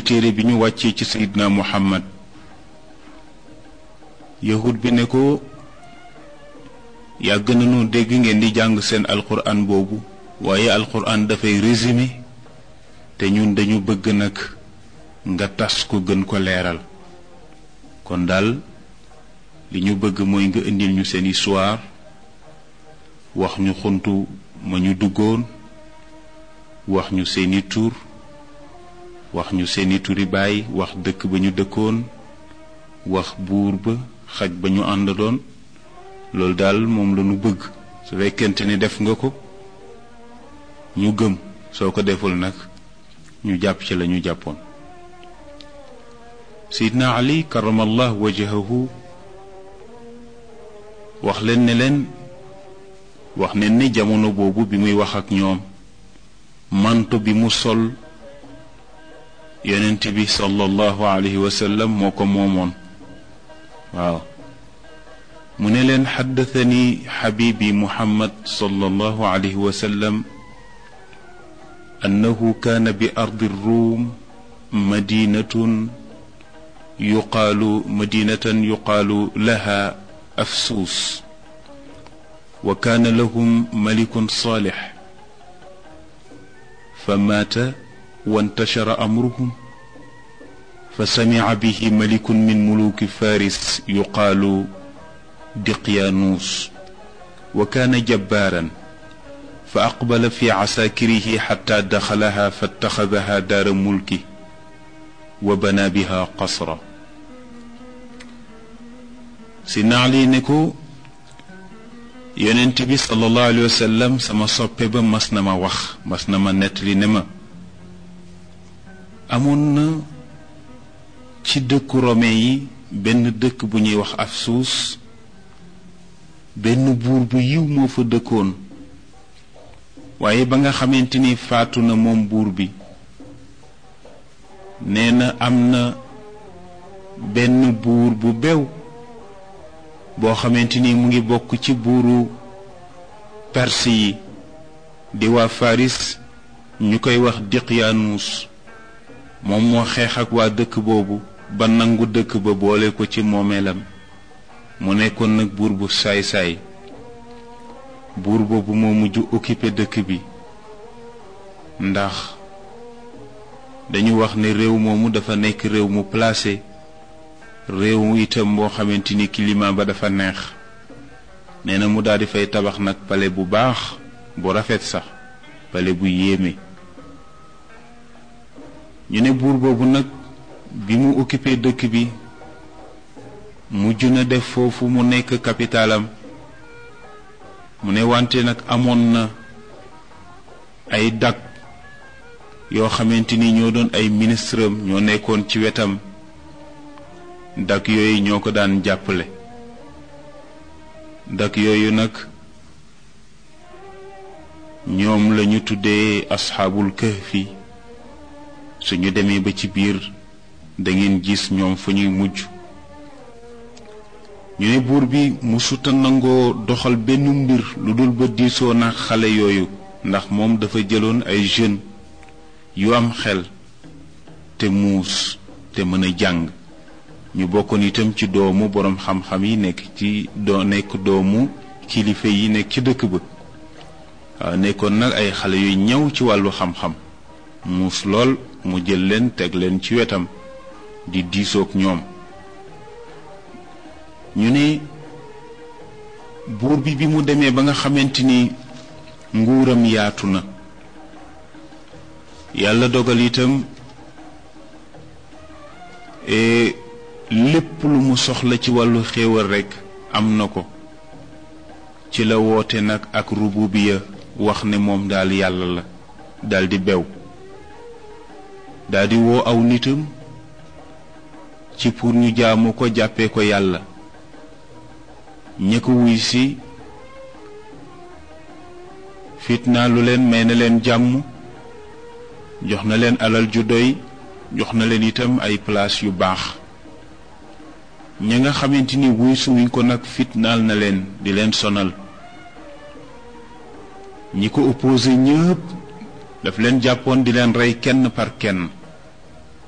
téere bi ñu wàccee ci Seydina Muhammad. yahud bi ne ko yàgg nañu dégg ngeen di jàng seen alquran boobu waaye alquran dafay résumé te ñun dañu bëgg nag nga tas ko gën ko leeral kon daal li ñu bëgg mooy nga indil ñu seen histoire wax ñu xuntu ma ñu duggoon wax ñu seeni tur wax ñu seeni turi baay wax dëkk ba ñu dëkkoon wax buur ba xaj ba ñu àndaloon loolu daal moom la ñu bëgg su fekkente ni def nga ko ñu gëm soo ko deful nag ñu jàpp ci la ñu jàppoon. Seydina Ali karamallahu wajhahu wax leen ne leen wax ne ni jamono boobu bi muy wax ak ñoom manto bi mu sol yonent bi sallallahu alayhi wa sallam moo ko moomoon waaw mu ne leen xaddathani xabibi muhammad sallallahu alayhi wa sallam annahu kaana bi ardi ruum madinatan yuqaalu laha afsuus wa kaana lahum malikun saalix fa maata wantashara amruhum fa samica bihi malikun min muluki faris yuqaalu diqyaanuus wa kaana jabbaaran fa aqbala fi casaakirihi xatta daxalaha fattaxadaha daara mulki wa bana biha qasra. si naali ne ko yonent bi sallallahu alayhi wa sallam sama soppe ba mas na ma wax mas na ma nettali ne ma amoon na ci dëkku rome yi benn dëkk bu ñuy wax Afsuus benn buur bu yiw moo fa dëkkoon waaye ba nga xamante ni faatu na moom buur bi nee na am na benn buur bu bew boo xamante ni mu ngi bokk ci buuru Perse yi di waa Faris ñu koy wax Diqyaanuus moom moo xeex ak waa dëkk boobu ba nangu dëkk ba boole ko ci moomeelam mu nekkoon nag buur bu saay-saay buur boobu moo mujj occupé dëkk bi ndax dañu wax ne réew moomu dafa nekk réew mu placé réew itam boo xamante ni climat ba dafa neex nee na mu daal di fay tabax nag palais bu baax bu rafet sax palais bu yéeme ñu ne buur boobu nag bi mu occupé dëkk bi mujj na def foofu mu nekk capitalam mu ne wante nag amoon na ay dag yoo xamante ni ñoo doon ay ministre am ñoo nekkoon ci wetam dak yooyu ñoo ko daan jàppale dak yooyu nag ñoom lañu tuddee asxaabul kahfi suñu demee ba ci biir da ngeen gis ñoom fa ñuy mujj ñu ne buur bi musuta nangoo doxal benn mbir lu dul ba diisoo na xale yooyu ndax moom dafa jëloon ay jeunes yu am xel te muus te mën a jàng ñu bokkoon itam ci doomu boroom xam-xam yi nekk doomu kilifa yi nekk ci dëkk ba waaw nekkoon nag ay xale yu ñëw ci wàllu xam-xam muus lool mu jël leen teg leen ci wetam di diisoog ñoom ñu ne buur bi mu demee ba nga xamante ni nguuram yaatu na yàlla dogal itam lépp lu mu soxla ci wàllu xéewal rekk am na ko ci la woote nag ak rububiya wax ne moom daal yàlla la daldi bew daldi woo aw nitam ci pour ñu jaamu ko jàppee ko yàlla ñi ko wuy si fitna lu leen may na leen jàmm jox na leen alal ju doy jox na leen itam ay place yu baax ña nga xamante ni wuy suwuñ ko nag fitnaal na leen di leen sonal ñi ko opposé ñëpp daf leen jàppoon di leen rey kenn par kenn